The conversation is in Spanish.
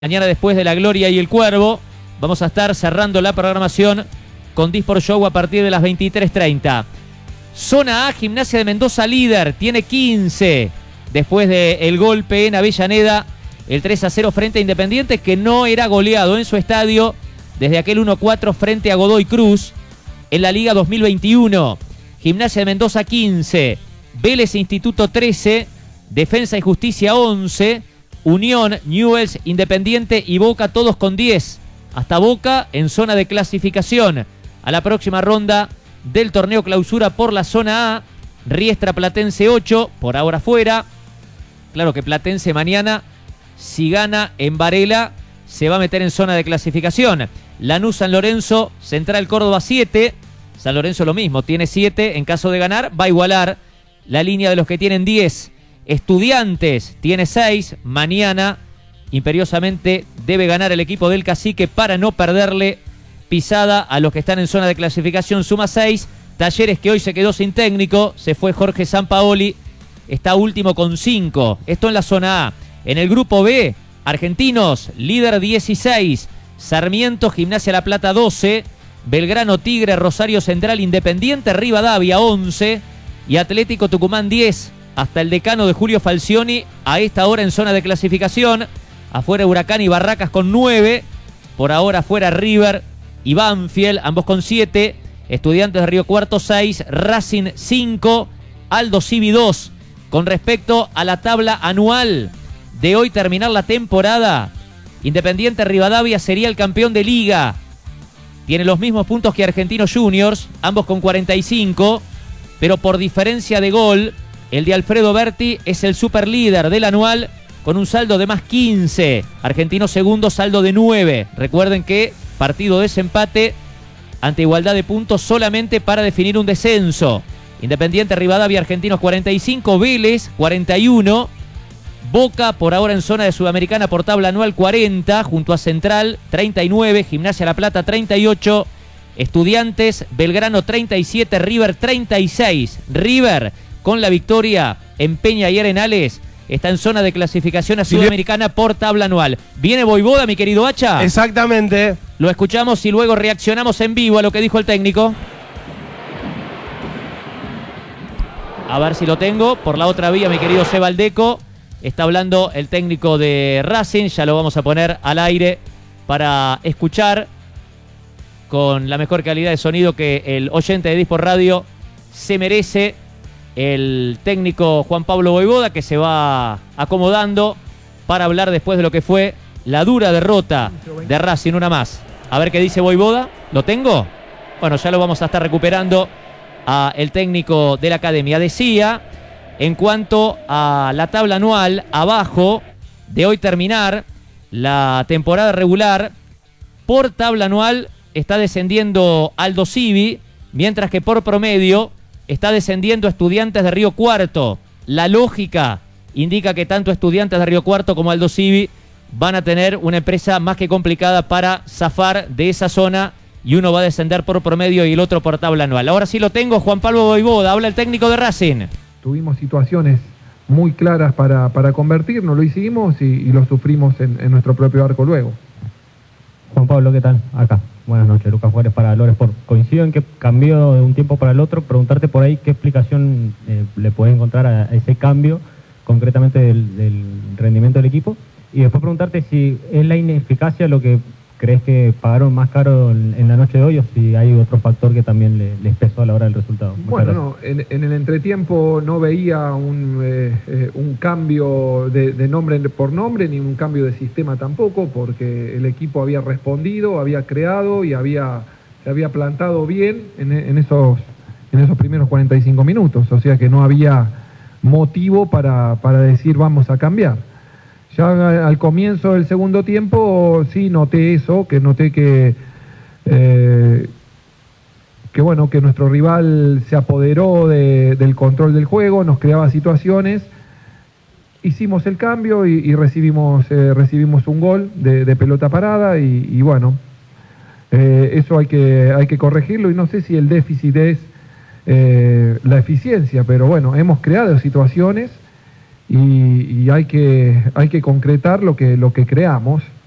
Mañana, después de La Gloria y el Cuervo, vamos a estar cerrando la programación con Disport Show a partir de las 23:30. Zona A, Gimnasia de Mendoza líder, tiene 15. Después del golpe en Avellaneda, el 3-0 frente a Independiente, que no era goleado en su estadio desde aquel 1-4 frente a Godoy Cruz en la Liga 2021. Gimnasia de Mendoza 15, Vélez Instituto 13, Defensa y Justicia 11, Unión, Newell's, Independiente y Boca todos con 10. Hasta Boca en zona de clasificación a la próxima ronda del torneo clausura por la zona A. Riestra Platense 8, por ahora fuera. Claro que Platense mañana, si gana en Varela, se va a meter en zona de clasificación. Lanús San Lorenzo, Central Córdoba 7. San Lorenzo lo mismo, tiene 7. En caso de ganar, va a igualar la línea de los que tienen 10. Estudiantes tiene 6. Mañana, imperiosamente, debe ganar el equipo del Cacique para no perderle pisada a los que están en zona de clasificación. Suma 6. Talleres, que hoy se quedó sin técnico, se fue Jorge Sampaoli, está último con 5. Esto en la zona A. En el grupo B, Argentinos, líder 16. Sarmiento, Gimnasia La Plata 12. Belgrano, Tigre, Rosario Central, Independiente, Rivadavia 11. Y Atlético Tucumán 10. Hasta el decano de Julio Falcioni a esta hora en zona de clasificación. Afuera Huracán y Barracas con 9. Por ahora afuera River y Banfield, ambos con 7. Estudiantes de Río Cuarto 6. Racing 5. Aldo Civi 2. Con respecto a la tabla anual de hoy terminar la temporada, Independiente Rivadavia sería el campeón de liga. Tiene los mismos puntos que Argentinos Juniors, ambos con 45. Pero por diferencia de gol, el de Alfredo Berti es el superlíder del anual con un saldo de más 15. Argentino segundo, saldo de 9. Recuerden que partido de desempate ante igualdad de puntos solamente para definir un descenso. Independiente Rivadavia, Argentinos 45, Vélez 41. Boca por ahora en zona de Sudamericana por tabla anual 40, junto a Central 39, Gimnasia La Plata 38, Estudiantes, Belgrano 37, River 36. River, con la victoria en Peña y Arenales, está en zona de clasificación a Sudamericana por tabla anual. ¿Viene Voivoda, mi querido Hacha? Exactamente. Lo escuchamos y luego reaccionamos en vivo a lo que dijo el técnico. A ver si lo tengo. Por la otra vía, mi querido Seba Aldeco. Está hablando el técnico de Racing. Ya lo vamos a poner al aire para escuchar con la mejor calidad de sonido que el oyente de Disport Radio se merece. El técnico Juan Pablo Voivoda, que se va acomodando para hablar después de lo que fue la dura derrota de Racing, una más. A ver qué dice Voivoda. ¿Lo tengo? Bueno, ya lo vamos a estar recuperando a el técnico de la academia. Decía, en cuanto a la tabla anual, abajo de hoy terminar la temporada regular, por tabla anual está descendiendo Aldo Civi, mientras que por promedio está descendiendo Estudiantes de Río Cuarto. La lógica indica que tanto Estudiantes de Río Cuarto como Aldo Civi van a tener una empresa más que complicada para zafar de esa zona, y uno va a descender por promedio y el otro por tabla anual. Ahora sí lo tengo, Juan Pablo Voivoda, habla el técnico de Racing. Tuvimos situaciones muy claras para convertir, no lo hicimos y lo sufrimos en nuestro propio arco luego. Juan Pablo, ¿qué tal? Acá. Buenas noches, Lucas Juárez para Lore Sport. Coincido en que cambió de un tiempo para el otro. Preguntarte por ahí qué explicación le puede encontrar a ese cambio, concretamente del rendimiento del equipo. Y después preguntarte si es la ineficacia lo que crees que pagaron más caro en la noche de hoy, o si hay otro factor que también les pesó a la hora del resultado. Bueno, no, en el entretiempo no veía un cambio de nombre por nombre, ni un cambio de sistema tampoco, porque el equipo había respondido, había creado y se había plantado bien en esos primeros 45 minutos, o sea que no había motivo para decir vamos a cambiar. Ya al comienzo del segundo tiempo sí noté eso, que noté que nuestro rival se apoderó del control del juego, nos creaba situaciones, hicimos el cambio y recibimos un gol de pelota parada y bueno, eso hay que corregirlo, y no sé si el déficit es la eficiencia, pero bueno, hemos creado situaciones y hay que concretar lo que creamos.